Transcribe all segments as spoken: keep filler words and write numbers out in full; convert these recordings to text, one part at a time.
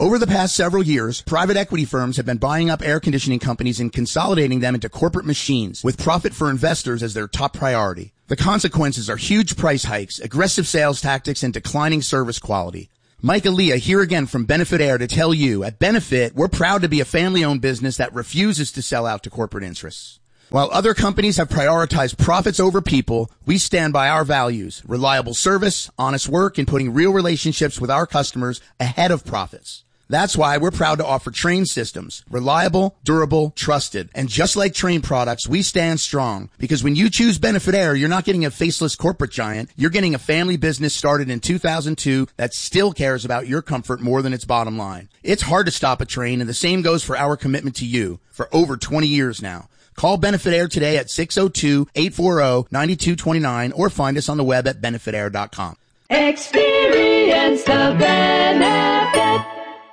Over the past several years, private equity firms have been buying up air conditioning companies and consolidating them into corporate machines, with profit for investors as their top priority. The consequences are huge price hikes, aggressive sales tactics, and declining service quality. Mike Aaliyah here again from Benefit Air to tell you, at Benefit, we're proud to be a family-owned business that refuses to sell out to corporate interests. While other companies have prioritized profits over people, we stand by our values: reliable service, honest work, and putting real relationships with our customers ahead of profits. That's why we're proud to offer Trane systems. Reliable, durable, trusted. And just like Trane products, we stand strong. Because when you choose Benefit Air, you're not getting a faceless corporate giant. You're getting a family business started in two thousand two that still cares about your comfort more than its bottom line. It's hard to stop a Trane, and the same goes for our commitment to you for over twenty years now. Call Benefit Air today at six oh two, eight four zero, nine two two nine or find us on the web at benefit air dot com. Experience the benefit.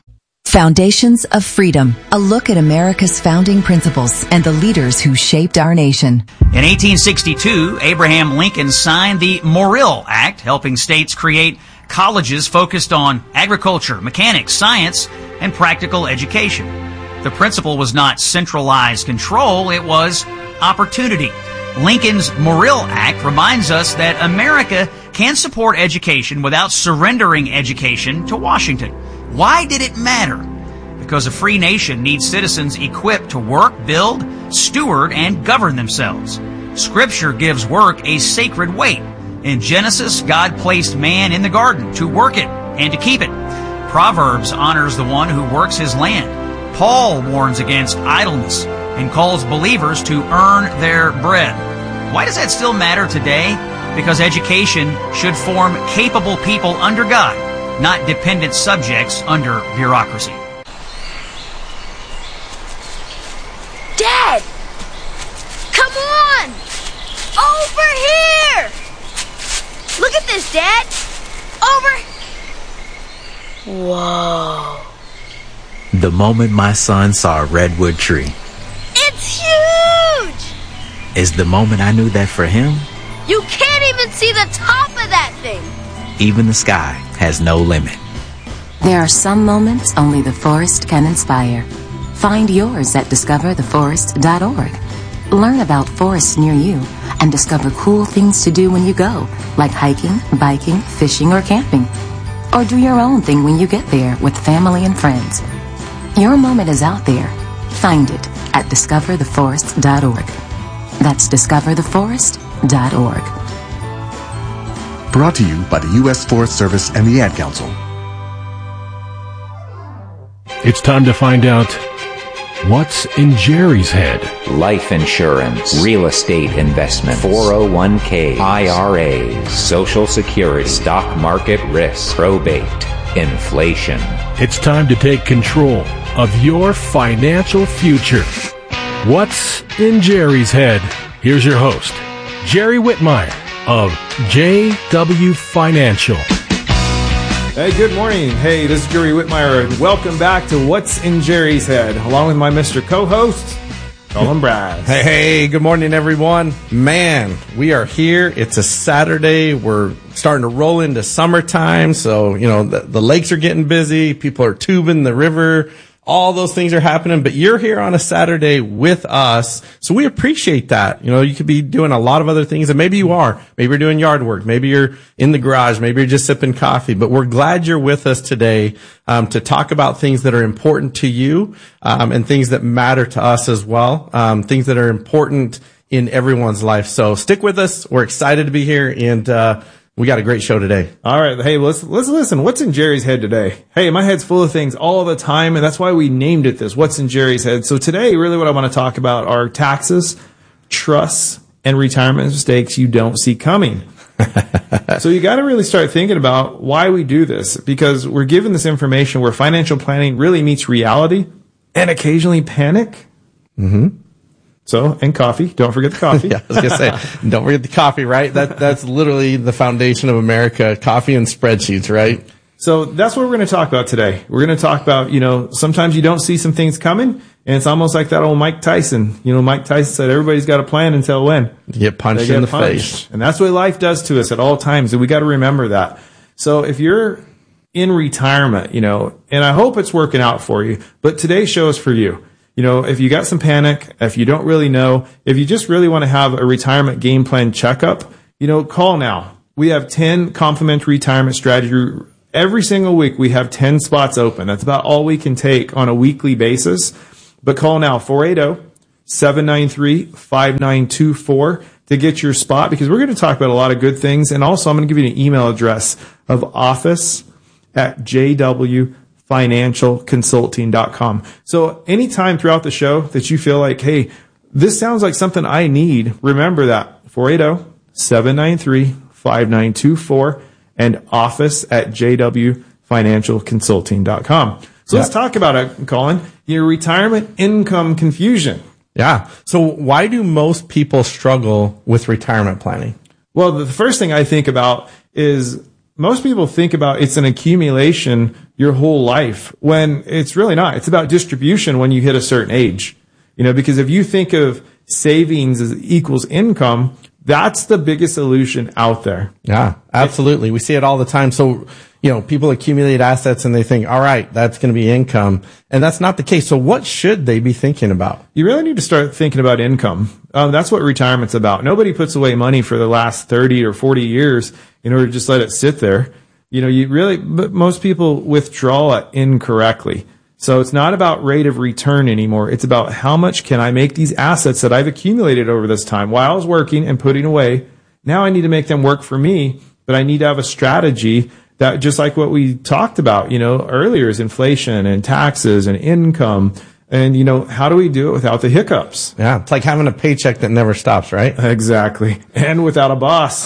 Foundations of Freedom, a look at America's founding principles and the leaders who shaped our nation. In eighteen sixty-two, Abraham Lincoln signed the Morrill Act, helping states create colleges focused on agriculture, mechanics, science, and practical education. The principle was not centralized control, it was opportunity. Lincoln's Morrill Act reminds us that America can support education without surrendering education to Washington. Why did it matter? Because a free nation needs citizens equipped to work, build, steward, and govern themselves. Scripture gives work a sacred weight. In Genesis, God placed man in the garden to work it and to keep it. Proverbs honors the one who works his land. Paul warns against idleness and calls believers to earn their bread. Why does that still matter today? Because education should form capable people under God, not dependent subjects under bureaucracy. Dad! Come on! Over here! Look at this, Dad! Over... Whoa. The moment my son saw a redwood tree. It's huge! Is the moment I knew that for him, you can't even see the top of that thing! even the sky has no limit. There are some moments only the forest can inspire. Find yours at discover the forest dot org. Learn about forests near you and discover cool things to do when you go, like hiking, biking, fishing, or camping. Or do your own thing when you get there with family and friends. Your moment is out there. Find it at discover the forest dot org. That's discover the forest dot org. Brought to you by the U S Forest Service and the Ad Council. It's time to find out what's in Jerry's head. Life insurance, real estate investment, four oh one k, I R As, Social Security, stock market risk, probate, inflation. It's time to take control of your financial future. What's in Jerry's head? Here's your host, Jerry Whitmire of J W Financial. Hey, good morning. Hey, this is Jerry Whitmire, and welcome back to What's in Jerry's Head, along with my Mister Co-host, Colin Brass. Hey, hey, good morning, everyone. Man, we are here. It's a Saturday. We're starting to roll into summertime, so, you know, the, the lakes are getting busy. People are tubing the river. All those things are happening, but you're here on a Saturday with us, so we appreciate that. You know, you could be doing a lot of other things, and maybe you are. Maybe you're doing yard work. Maybe you're in the garage. Maybe you're just sipping coffee, but we're glad you're with us today um, to talk about things that are important to you um, and things that matter to us as well, um, things that are important in everyone's life. So stick with us. We're excited to be here, and uh we got a great show today. All right. Hey, let's, let's listen. What's in Jerry's head today? Hey, my head's full of things all the time, and that's why we named it this, What's in Jerry's Head. So today, really what I want to talk about are taxes, trusts, and retirement mistakes you don't see coming. So you got to really start thinking about why we do this, because we're given this information where financial planning really meets reality and occasionally panic. Mm-hmm. So, and coffee. Don't forget the coffee. Yeah, I was going to say, don't forget the coffee, right? That That's literally the foundation of America, coffee and spreadsheets, right? So that's what we're going to talk about today. We're going to talk about, you know, sometimes you don't see some things coming, and it's almost like that old Mike Tyson. You know, Mike Tyson said everybody's got a plan until when? You get punched get in the punched. face. And that's what life does to us at all times, and we got to remember that. So if you're in retirement, you know, and I hope it's working out for you. But today's show is for you. You know, if you got some panic, if you don't really know, if you just really want to have a retirement game plan checkup, you know, call now. We have ten complimentary retirement strategy. Every single week we have ten spots open. That's about all we can take on a weekly basis. But call now, four eight zero, seven nine three, five nine two four to get your spot, because we're going to talk about a lot of good things. And also I'm going to give you an email address of office at j w financial consulting dot com. So anytime throughout the show that you feel like, hey, this sounds like something I need, remember that four eight zero, seven nine three, five nine two four and office at j w financial consulting dot com. So yeah. Let's talk about it, Colin, your retirement income confusion. Yeah. So why do most people struggle with retirement planning? Well, the first thing I think about is most people think about it's an accumulation your whole life, when it's really not. It's about distribution when you hit a certain age. You know, because if you think of savings as equals income, that's the biggest illusion out there. Yeah, absolutely. We see it all the time. So, you know, people accumulate assets and they think, all right, that's going to be income. And that's not the case. So what should they be thinking about? You really need to start thinking about income. Um, that's what retirement's about. Nobody puts away money for the last thirty or forty years in order to just let it sit there. You know, you really, but most people withdraw it incorrectly. So it's not about rate of return anymore. It's about how much can I make these assets that I've accumulated over this time while I was working and putting away. Now I need to make them work for me, but I need to have a strategy that, just like what we talked about, you know, earlier, is inflation and taxes and income. And, you know, how do we do it without the hiccups? Yeah. It's like having a paycheck that never stops, right? Exactly. And without a boss.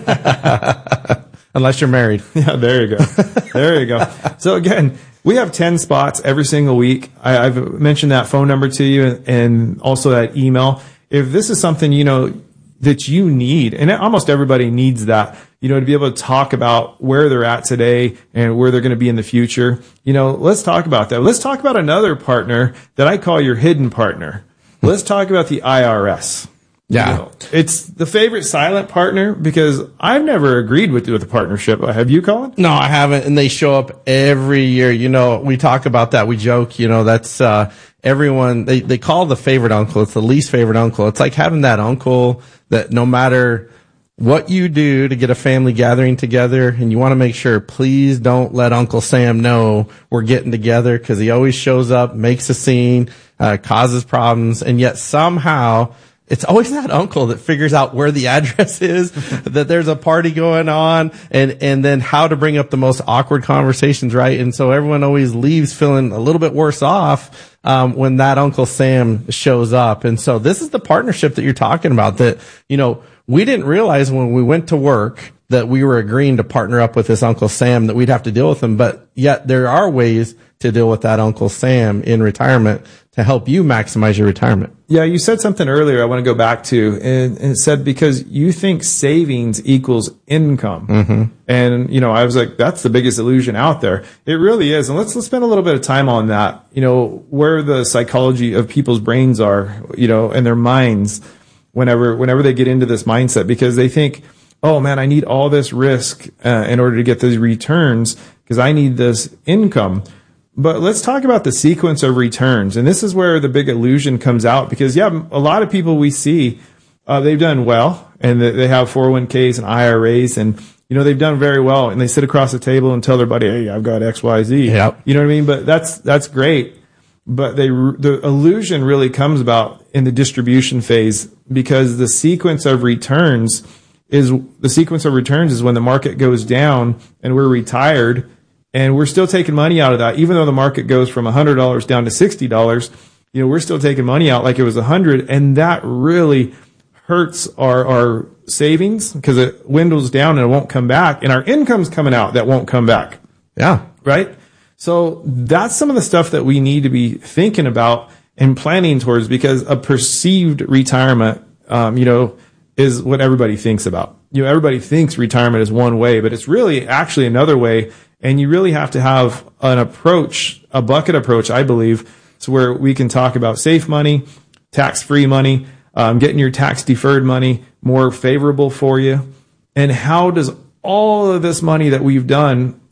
Unless you're married. Yeah, there you go. There you go. So again, we have ten spots every single week. I, I've mentioned that phone number to you, and, and also that email. If this is something, you know, that you need, and almost everybody needs that, you know, to be able to talk about where they're at today and where they're going to be in the future. You know, let's talk about that. Let's talk about another partner that I call your hidden partner. Let's talk about the I R S. Yeah. You know, it's the favorite silent partner, because I've never agreed with, with the partnership. Have you, Colin? No, I haven't. And they show up every year. You know, we talk about that. We joke, you know, that's, uh, everyone, they, they call the favorite uncle. It's the least favorite uncle. It's like having that uncle that no matter what you do to get a family gathering together, and you want to make sure, please don't let Uncle Sam know we're getting together, because he always shows up, makes a scene, uh, causes problems, and yet somehow it's always that uncle that figures out where the address is, that there's a party going on, and, and then how to bring up the most awkward conversations, right? And so everyone always leaves feeling a little bit worse off, um, when that Uncle Sam shows up. And so this is the partnership that you're talking about, that, you know, we didn't realize when we went to work that we were agreeing to partner up with this Uncle Sam, that we'd have to deal with him. But yet there are ways to deal with that Uncle Sam in retirement to help you maximize your retirement. Yeah, you said something earlier I want to go back to, and, and it said because you think savings equals income. Mm-hmm. And, you know, I was like, that's the biggest illusion out there. It really is. And let's, let's spend a little bit of time on that, you know, where the psychology of people's brains are, you know, and their minds whenever, whenever they get into this mindset, because they think, oh man, I need all this risk uh, in order to get those returns, because I need this income. But let's talk about the sequence of returns. And this is where the big illusion comes out, because, yeah, a lot of people we see, uh, they've done well, and they have four oh one k's and I R As, and, you know, they've done very well, and they sit across the table and tell their buddy, hey, I've got X, Y, Z. Yep. You know what I mean? But that's, that's great. But they, the illusion really comes about in the distribution phase, because the sequence of returns is, the sequence of returns is when the market goes down and we're retired, and we're still taking money out of that. Even though the market goes from one hundred dollars down to sixty dollars, you know, we're still taking money out like it was one hundred dollars. And that really hurts our, our savings, because it dwindles down and it won't come back. And our income's coming out that won't come back. Yeah. Right? So that's some of the stuff that we need to be thinking about and planning towards, because a perceived retirement, um, you know, is what everybody thinks about. You know, everybody thinks retirement is one way, but it's really actually another way. And you really have to have an approach, a bucket approach, I believe, to where we can talk about safe money, tax-free money, um, getting your tax-deferred money more favorable for you. And how does all of this money that we've done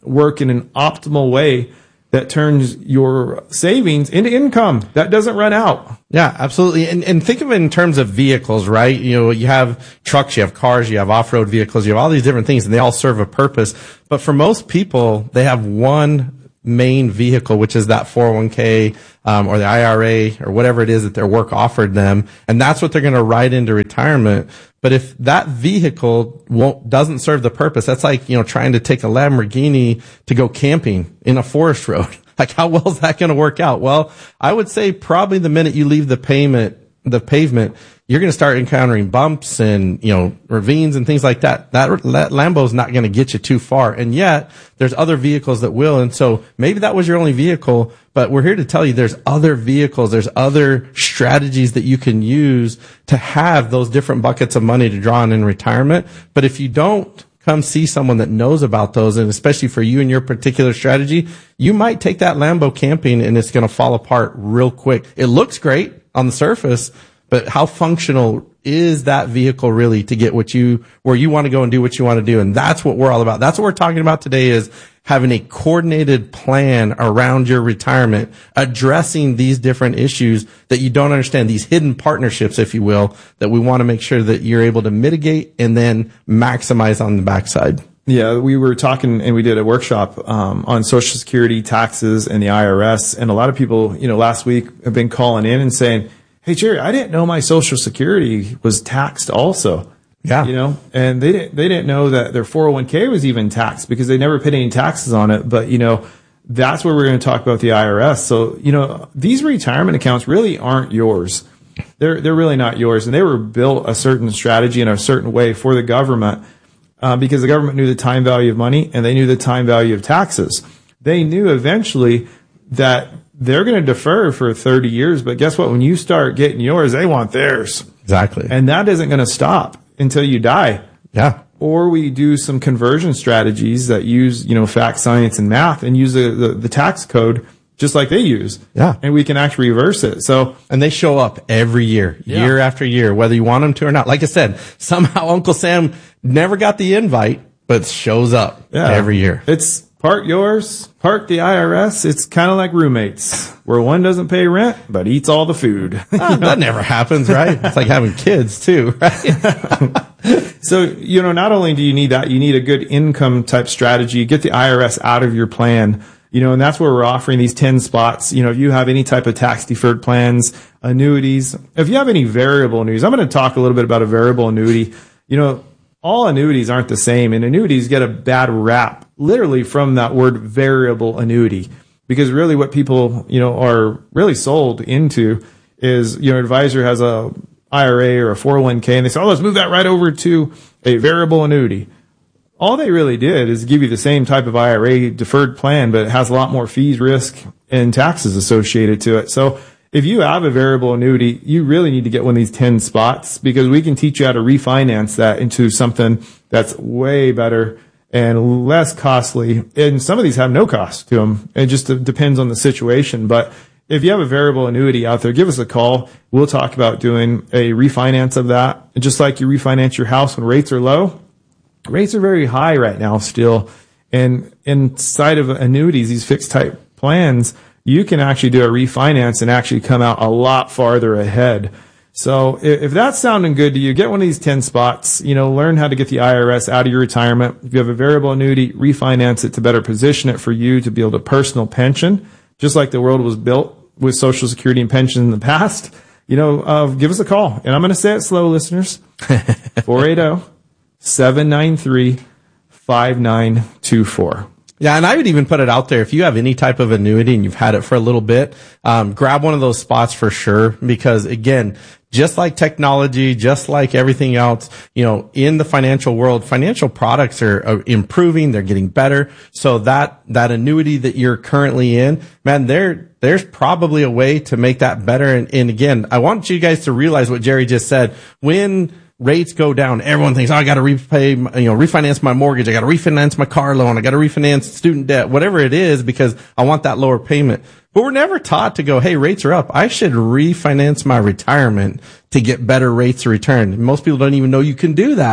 work in an optimal way that turns your savings into income that doesn't run out. Yeah, absolutely. And, and think of it in terms of vehicles, right? You know, you have trucks, you have cars, you have off-road vehicles, you have all these different things, and they all serve a purpose. But for most people, they have one main vehicle, which is that four oh one k, um, or the I R A or whatever it is that their work offered them. And that's what they're going to ride into retirement. But if that vehicle won't, doesn't serve the purpose, that's like, you know, trying to take a Lamborghini to go camping in a forest road. Like, how well is that going to work out? Well, I would say probably the minute you leave the pavement, the pavement, you're going to start encountering bumps and, you know, ravines and things like that. That, that Lambo is not going to get you too far. And yet there's other vehicles that will. And so maybe that was your only vehicle, but we're here to tell you there's other vehicles. There's other strategies that you can use to have those different buckets of money to draw on in retirement. But if you don't come see someone that knows about those, and especially for you and your particular strategy, you might take that Lambo camping and it's going to fall apart real quick. It looks great on the surface, but how functional is that vehicle really to get what you, where you want to go and do what you want to do? And that's what we're all about. That's what we're talking about today, is having a coordinated plan around your retirement, addressing these different issues that you don't understand, these hidden partnerships, if you will, that we want to make sure that you're able to mitigate and then maximize on the backside. Yeah, we were talking and we did a workshop um, on Social Security, taxes, and the I R S. And a lot of people, you know, last week have been calling in and saying, "Hey, Jerry, I didn't know my Social Security was taxed also." Yeah. You know, and they didn't, they didn't know that their four oh one k was even taxed because they never paid any taxes on it. But, you know, that's where we're going to talk about the I R S. So, you know, these retirement accounts really aren't yours. They're, they're really not yours. And they were built a certain strategy in a certain way for the government, uh, because the government knew the time value of money and they knew the time value of taxes. They knew eventually that they're going to defer for thirty years. But guess what? When you start getting yours, they want theirs. Exactly. And that isn't going to stop until you die. Yeah. Or we do some conversion strategies that use, you know, fact, science, and math, and use the, the, the tax code just like they use. Yeah. And we can actually reverse it. So, and they show up every year, Yeah. year after year, whether you want them to or not. Like I said, somehow Uncle Sam never got the invite, but shows up yeah. every year. It's part yours, part the I R S. It's kind of like roommates, where one doesn't pay rent, but eats all the food. Oh, that never happens, right? It's like having kids too, right? So, you know, not only do you need that, you need a good income type strategy. Get the I R S out of your plan. You know, and that's where we're offering these ten spots. You know, if you have any type of tax deferred plans, annuities, if you have any variable annuities, I'm going to talk a little bit about a variable annuity. You know, all annuities aren't the same, and annuities get a bad rap literally from that word variable annuity, because really what people, you know, are really sold into is, you know, advisor has a I R A or a four oh one k and they say, "Oh, let's move that right over to a variable annuity." All they really did is give you the same type of I R A deferred plan, but it has a lot more fees, risk, and taxes associated to it. So if you have a variable annuity, you really need to get one of these ten spots, because we can teach you how to refinance that into something that's way better and less costly. And some of these have no cost to them. It just depends on the situation. But if you have a variable annuity out there, give us a call. We'll talk about doing a refinance of that. And just like you refinance your house when rates are low, rates are very high right now still. And inside of annuities, these fixed type plans, you can actually do a refinance and actually come out a lot farther ahead. So if that's sounding good to you, get one of these ten spots, you know, learn how to get the I R S out of your retirement. If you have a variable annuity, refinance it to better position it for you to build a personal pension, just like the world was built with Social Security and pension in the past. You know, uh, give us a call. And I'm going to say it slow, listeners. four eight zero, seven nine three, five nine two four. Yeah, and I would even put it out there. If you have any type of annuity and you've had it for a little bit, um, grab one of those spots for sure. Because again, just like technology, just like everything else, you know, in the financial world, financial products are, are improving. They're getting better. So that, that annuity that you're currently in, man, there, there's probably a way to make that better. And, and again, I want you guys to realize what Jerry just said. When rates go down, everyone thinks, "Oh, I got to repay, you know, refinance my mortgage. I got to refinance my car loan. I got to refinance student debt," whatever it is, because I want that lower payment. But we're never taught to go, "Hey, rates are up. I should refinance my retirement to get better rates of return." Most people don't even know you can do that.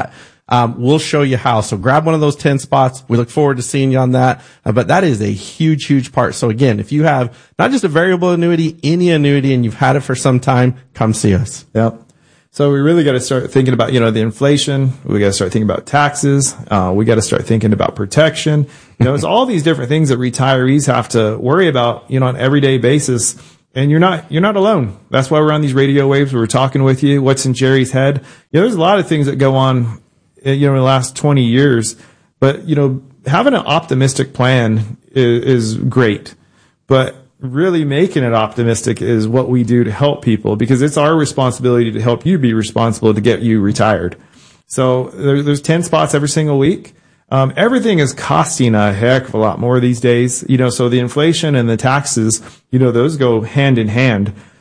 Um, we'll show you how. So grab one of those ten spots. We look forward to seeing you on that. Uh, but that is a huge, huge part. So again, if you have not just a variable annuity, any annuity, and you've had it for some time, come see us. Yep. So we really got to start thinking about, you know, the inflation. We got to start thinking about taxes. Uh, we got to start thinking about protection. You know, it's all these different things that retirees have to worry about, you know, on an everyday basis. And you're not, you're not alone. That's why we're on these radio waves. We're talking with you. What's in Jerry's head? You know, there's a lot of things that go on, you know, in the last twenty years, but, you know, having an optimistic plan is, is great, but really making it optimistic is what we do to help people, because it's our responsibility to help you be responsible to get you retired. So there, there's ten spots every single week. Um, everything is costing a heck of a lot more these days, you know, so the inflation and the taxes, you know, those go hand in hand.